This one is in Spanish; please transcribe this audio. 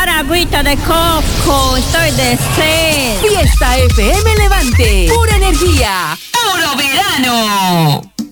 buscar agüita de coco. Estoy de sed. Fiesta FM Levante. Pura energía. Puro verano.